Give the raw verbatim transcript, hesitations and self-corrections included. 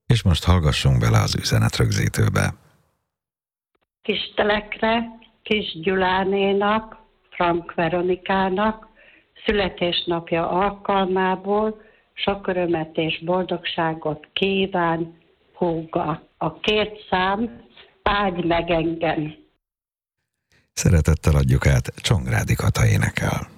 És most hallgassunk bele az üzenetrögzítőbe. Kis Telekre, Kis Gyulánénak, Frank Veronikának születésnapja alkalmából sok örömet és boldogságot kíván húga. A két szám áldj meg engem. Szeretettel adjuk át, Csongrádi Kata énekel.